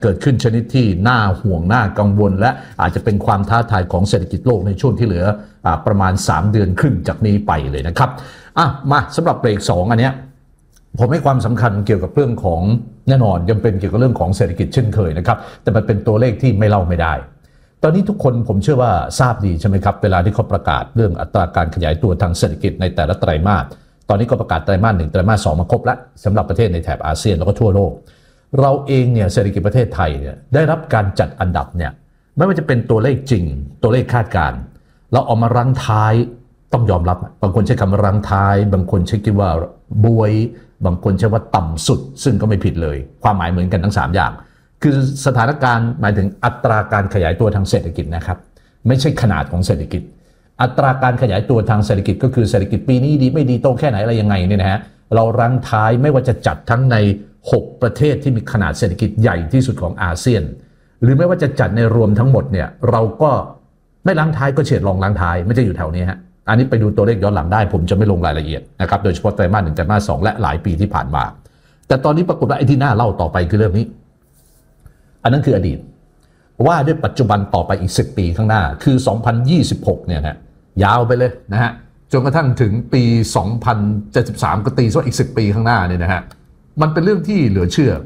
เกิดขึ้นชนิดที่น่าห่วงน่ากังวลและอาจจะเป็นความท้าทายของเศรษฐกิจโลกในช่วงที่เหลือประมาณ3 เดือนครึ่งจากนี้ไปเลยนะครับมาสำหรับเบรก2อันเนี้ยผมให้ความสำคัญเกี่ยวกับเรื่องของแน่นอนยังเป็นเกี่ยวกับเรื่องของเศรษฐกิจเช่นเคยนะครับแต่มันเป็นตัวเลขที่ไม่เล่าไม่ได้ตอนนี้ทุกคนผมเชื่อว่าทราบดีใช่ไหมครับเวลาที่เขาประกาศเรื่องอัตราการขยายตัวทางเศรษฐกิจในแต่ละไตรมาสตอนนี้ก็ประกาศไตรมาส1ไตรมาส2มาครบแล้วสำหรับประเทศในแถบอาเซียนแล้วก็ทั่วโลกเราเองเนี่ยเศรษฐกิจประเทศไทยเนี่ยได้รับการจัดอันดับเนี่ยไม่ว่าจะเป็นตัวเลขจริงตัวเลขคาดการณ์เราเอามารั้งท้ายต้องยอมรับบางคนใช้คำรั้งท้ายบางคนใช้คำว่าบวยบางคนใช้ว่าต่ำสุดซึ่งก็ไม่ผิดเลยความหมายเหมือนกันทั้ง3อย่างคือสถานการณ์หมายถึงอัตราการขยายตัวทางเศรษฐกิจนะครับไม่ใช่ขนาดของเศรษฐกิจอัตราการขยายตัวทางเศรษฐกิจก็คือเศรษฐกิจปีนี้ดีไม่ดีโตแค่ไหนอะไรยังไงเนี่ยนะฮะเรารั้งท้ายไม่ว่าจะจัดทั้งใน6ประเทศที่มีขนาดเศรษฐกิจใหญ่ที่สุดของอาเซียนหรือไม่ว่าจะจัดในรวมทั้งหมดเนี่ยเราก็ไม่รั้งท้ายก็เฉียดรองรั้งท้ายไม่ใช่อยู่แถวนี้ฮะอันนี้ไปดูตัวเลขย้อนหลังได้ผมจะไม่ลงรายละเอียดนะครับโดยเฉพาะไตรมาส1ไตรมาส2และหลายปีที่ผ่านมาแต่ตอนนี้ปรากฏว่าไอ้ที่น่าเล่าต่อไปคือเรื่องนี้อันนั้นคืออดีตว่าด้วยปัจจุบันต่อไปอีก10 ปีข้างหน้าคือ2026เนี่ยนะยาวไปเลยนะฮะจนกระทั่งถึงปี2073ก็ตีซะอีก10 ปีข้างหน้าเนี่ยนะฮะมันเป็นเรื่องที่เหลือเชื่อ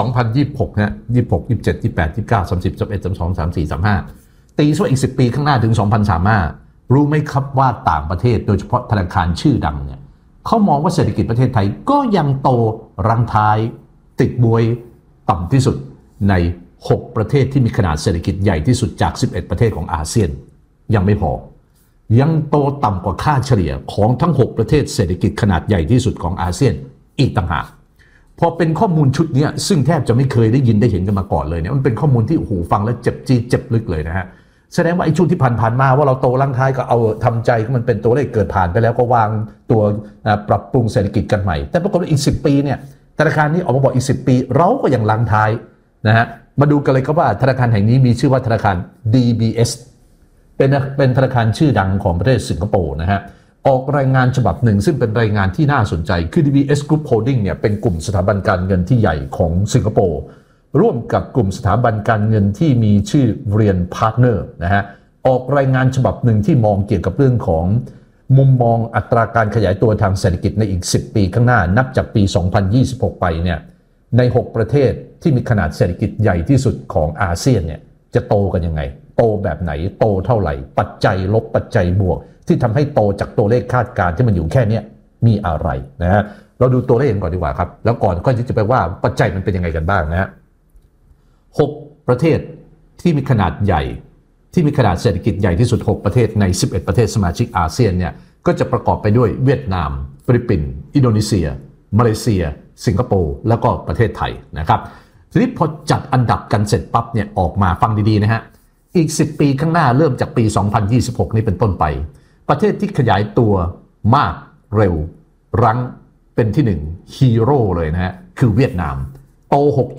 2026นะ26 27 28 29 30 31 32 34 35ตีซะอีก10 ปีข้างหน้าถึง2035รู้ไหมครับว่าต่างประเทศโดยเฉพาะธนาคารชื่อดังเนี่ยเขามองว่าเศรษฐกิจประเทศไทยก็ยังโตรังท้ายติดบวยต่ำที่สุดใน6ประเทศที่มีขนาดเศรษฐกิจใหญ่ที่สุดจาก11ประเทศของอาเซียนยังไม่พอยังโตต่ำกว่าค่าเฉลี่ยของทั้ง6ประเทศเศรษฐกิจขนาดใหญ่ที่สุดของอาเซียนอีกต่างหากพอเป็นข้อมูลชุดนี้ซึ่งแทบจะไม่เคยได้ยินได้เห็นกันมาก่อนเลยเนี่ยมันเป็นข้อมูลที่โอ้โหฟังแล้วเจ็บจี๊ดเจ็บลึกเลยนะฮะแสดงว่าไอ้ช่วงที่ผ่านมาว่าเราโตรังท้ายก็เอาทำใจก็มันเป็นตัวเลขเกิดผ่านไปแล้วก็วางตัวปรับปรุงเศรษฐกิจกันใหม่แต่ปรากฏว่าอีก10 ปีเนี่ยธนาคารนี้ออกมาบอกอีก10 ปีเราก็ยังรังท้ายนะฮะมาดูกันเลยครับว่าธนาคารแห่งนี้มีชื่อว่าธนาคาร DBS เป็นธนาคารชื่อดังของประเทศสิงคโปร์นะฮะออกรายงานฉบับหนึ่งซึ่งเป็นรายงานที่น่าสนใจคือ DBS Group Holding เนี่ยเป็นกลุ่มสถาบันการเงินที่ใหญ่ของสิงคโปร์ร่วมกับกลุ่มสถาบันการเงินที่มีชื่อเรียนพาร์ทเนอร์นะฮะออกรายงานฉบับหนึ่งที่มองเกี่ยวกับเรื่องของมุมมองอัตราการขยายตัวทางเศรษฐกิจในอีก10 ปีข้างหน้านับจากปี2026ไปเนี่ยใน6ประเทศที่มีขนาดเศรษฐกิจใหญ่ที่สุดของอาเซียนเนี่ยจะโตกันยังไงโตแบบไหนโตเท่าไหร่ปัจจัยลบปัจจัยบวกที่ทำให้โตจากตัวเลขคาดการณ์ที่มันอยู่แค่นี้มีอะไรนะฮะเราดูตัวเลขก่อนดีกว่าครับแล้วก่อนก็จะไปว่าปัจจัยมันเป็นยังไงกันบ้างนะฮะ6ประเทศที่มีขนาดใหญ่ที่มีขนาดเศรษฐกิจใหญ่ที่สุด6ประเทศใน11ประเทศสมาชิกอาเซียนเนี่ยก็จะประกอบไปด้วยเวียดนามฟิลิปปินส์อินโดนีเซียมาเลเซียสิงคโปร์แล้วก็ประเทศไทยนะครับทีนี้พอจัดอันดับกันเสร็จปั๊บเนี่ยออกมาฟังดีๆนะฮะอีก10 ปีข้างหน้าเริ่มจากปี2026นี้เป็นต้นไปประเทศที่ขยายตัวมากเร็วรั้งเป็นที่1ฮีโร่เลยนะฮะคือเวียดนามโต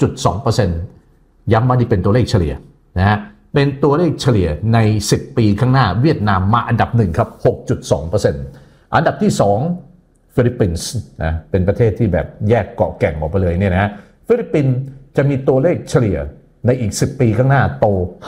6.2% ย้ำว่านี่เป็นตัวเลขเฉลี่ยนะฮะเป็นตัวเลขเฉลี่ยใน10 ปีข้างหน้าเวียดนามมาอันดับ1ครับ 6.2% อันดับที่2ฟิลิปปินส์นะเป็นประเทศที่แบบแยกเกาะแก่งออกไปเลยเนี่ยนะฟิลิปปินส์จะมีตัวเลขเฉลี่ยในอีก10 ปีข้างหน้าโต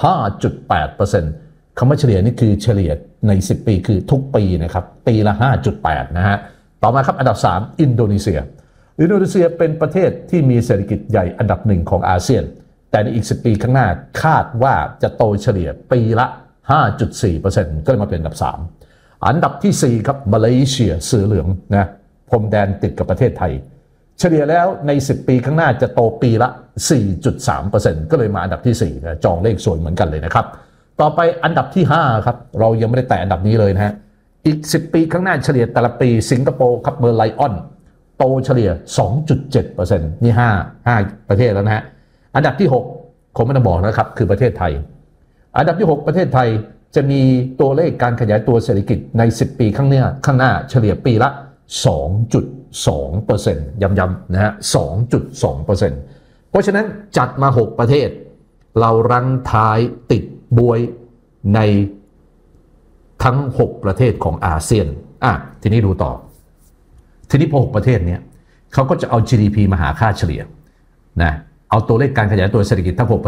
5.8% คำว่าเฉลี่ยนี่คือเฉลี่ยใน10 ปีคือทุกปีนะครับปีละ 5.8 นะฮะต่อมาครับอันดับ3อินโดนีเซียเป็นประเทศที่มีเศรษฐกิจใหญ่อันดับ1ของอาเซียนแต่ในอีก10 ปีข้างหน้าคาดว่าจะโตเฉลี่ยปีละ 5.4% ก็เลยมาเป็นอันดับ3อันดับที่4ครับมาเลเซียเสือเหลืองนะพรมแดนติดกับประเทศไทยเฉลี่ยแล้วใน10 ปีข้างหน้าจะโตปีละ 4.3% ก็เลยมาอันดับที่4นะจองเลขสวยเหมือนกันเลยนะครับต่อไปอันดับที่5ครับเรายังไม่ได้แตะอันดับนี้เลยนะฮะอีก10 ปีข้างหน้าเฉลี่ยแต่ละปีสิงคโปร์ครับเมอร์ไลออนโตเฉลี่ย 2.7% นี่5ประเทศแล้วนะฮะอันดับที่6ผมไม่ต้องบอกนะครับคือประเทศไทยอันดับที่6ประเทศไทยจะมีตัวเลขการขยายตัวเศรษฐกิจใน10 ปีข้างหน้าเฉลี่ยปีละ 2.2% ย้ำๆนะฮะ 2.2% เพราะฉะนั้นจัดมา6ประเทศเรารั้งท้ายติดบวยในทั้ง6ประเทศของอาเซียนทีนี้ดูต่อทีนี้พอ6ประเทศเนี้ยเขาก็จะเอา GDP มาหาค่าเฉลี่ยนะเอาตัวเลขการขยายตัวเศรษฐกิจทั้ง6